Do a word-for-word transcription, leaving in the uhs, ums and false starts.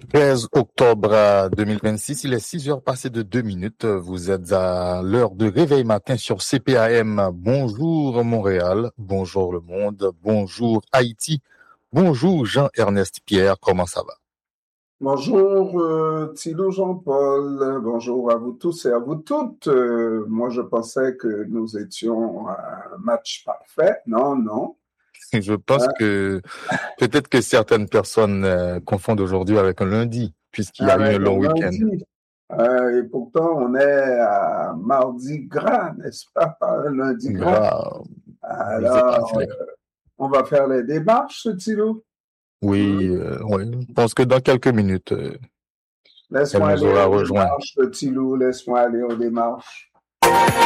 treize octobre deux mille vingt-six, il est six heures passées de deux minutes. Vous êtes à l'heure de réveil matin sur C P A M. Bonjour Montréal, bonjour le monde, bonjour Haïti, bonjour Jean-Ernest Pierre, comment ça va? Bonjour euh, Thilo Jean-Paul, bonjour à vous tous et à vous toutes. Euh, moi je pensais que nous étions à un match parfait. Non, non. Je pense Hein? que peut-être que certaines personnes euh, confondent aujourd'hui avec un lundi, puisqu'il y a eu un Avec long un week-end. lundi. Euh, et pourtant on est à mardi gras, n'est-ce pas? Pas un lundi gras. Grave, je sais pas. Alors, euh, on va faire les démarches, Thilo. Oui, Hum? euh, oui, je pense que dans quelques minutes, euh, elle Laisse-moi nous aller aura aux rejoint. démarches, Thilo, laisse-moi aller aux démarches.